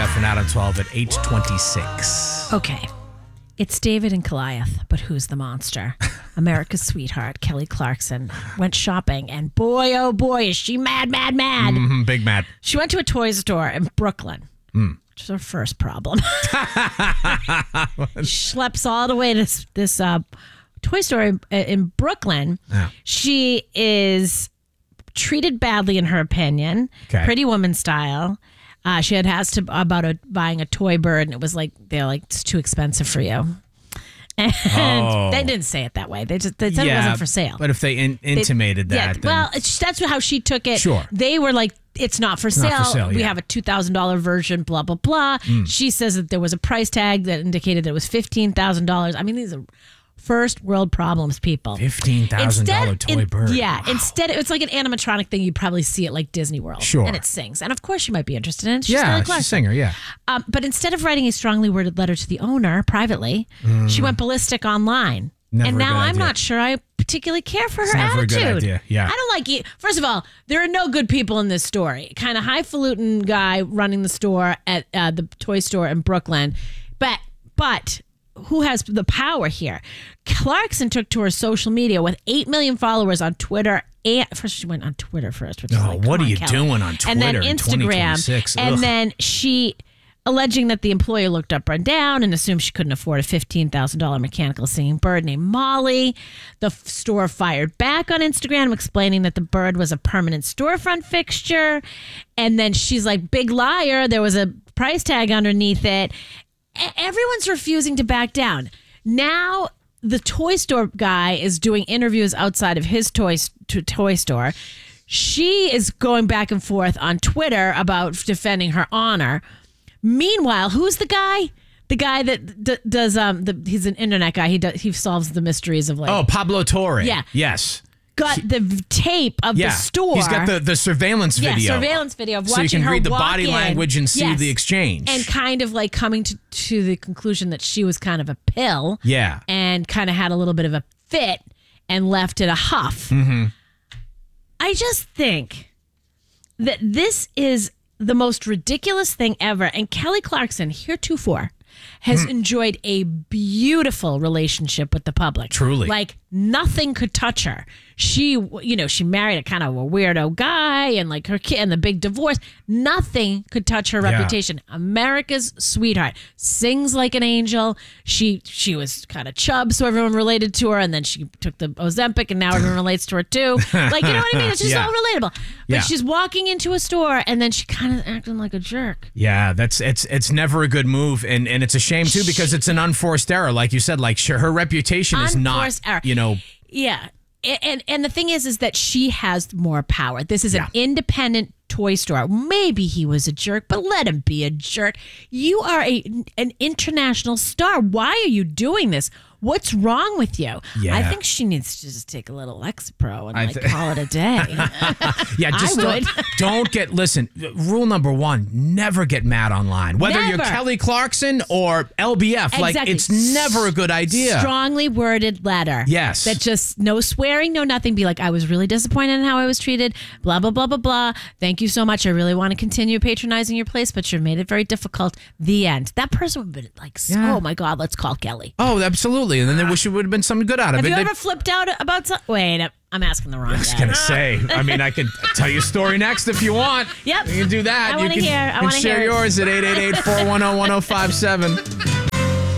LBF and Adam 12 at 8:26. Okay. It's David and Goliath, but who's the monster? America's sweetheart, Kelly Clarkson, went shopping, and boy, oh boy, is she mad. Big mad. She went to a toy store in Brooklyn, which is her first problem. Schleps all the way to this toy store in Brooklyn. Yeah. She is treated badly, in her opinion, Okay. Pretty Woman style. She had asked about buying a toy bird, and it was like, they're like, it's too expensive for you. And they didn't say it that way. They said it wasn't for sale. But if they intimated that, then well, that's how she took it. Sure. They were like, it's not for sale. not for sale, We yeah. have a $2,000 version, blah, blah, blah. She says that there was a price tag that indicated that it was $15,000. I mean, these are first world problems, people. $15,000 toy bird. Yeah. Wow. Instead, it's like an animatronic thing. You'd probably see it like Disney World. Sure. And it sings. And of course, you might be interested in it. She's Yeah, Kelly she's a Clarkson. singer, yeah. But instead of writing a strongly worded letter to the owner privately, she went ballistic online. Never and a now good I'm idea. not sure I particularly care for her never a attitude. good idea, yeah. I don't like it. First of all, there are no good people in this story. Kind of highfalutin guy running the store at the toy store in Brooklyn. But who has the power here? Clarkson took to her social media with 8 million followers on Twitter. And first, she went on Twitter first. Which is like, What come are on, you Kelly. doing on Twitter And then in Instagram. 2026? And Ugh. then she, alleging that the employer looked up and down and assumed she couldn't afford a $15,000 mechanical singing bird named Molly. The store fired back on Instagram, explaining that the bird was a permanent storefront fixture. And then she's like, big liar. There was a price tag underneath it. Everyone's refusing to back down. Now the toy store guy is doing interviews outside of his toy store. She is going back and forth on Twitter about defending her honor. Meanwhile, who's the guy? The guy that does he's an internet guy. He solves the mysteries of like. Oh, Pablo Torre. Yeah. Yes. Got the tape of the store. He's got the surveillance video. Yeah, surveillance video of So you watching can her read the walk body in. language and see Yes. the exchange. And kind of like coming to the conclusion that she was kind of a pill. Yeah. And kind of had a little bit of a fit and left in a huff. Mm-hmm. I just think that this is the most ridiculous thing ever. And Kelly Clarkson, heretofore, has enjoyed a beautiful relationship with the public. Truly. Like nothing could touch her. She married a kind of a weirdo guy and like her kid and the big divorce. Nothing could touch her reputation. America's sweetheart. Sings like an angel. She was kind of chub, so everyone related to her. And then she took the Ozempic and now everyone relates to her too. Like, you know what I mean? It's just all relatable. But Yeah. she's walking into a store and then she kind of acting like a jerk. Yeah, it's never a good move, and it's a shame too because it's an unforced error, like you said. Like her reputation is not, Unforced error. Yeah. And the thing is that she has more power. This is an independent toy store. Maybe he was a jerk, but let him be a jerk. You are an international star. Why are you doing this? What's wrong with you? Yeah. I think she needs to just take a little Lexapro and call it a day. Yeah, just I would. don't get. Listen, rule number one: never get mad online. Whether you're Never. Kelly Clarkson or LBF, like Exactly. it's never a good idea. Strongly worded letter. Yes. That just no swearing, no nothing. Be like, I was really disappointed in how I was treated. Blah, blah, blah, blah, blah. Thank you so much. I really want to continue patronizing your place, but you made it very difficult. The end. That person would have been like, oh my God, let's call Kelly. Oh, absolutely. And then they wish it would have been something good out of Have it. you They- ever flipped out about something? Wait, I'm asking the wrong I was guy. gonna say. I mean, I could tell you a story next if you want. Yep. You can do that. I wanna hear. I wanna share hear it. yours at 888-410-1057.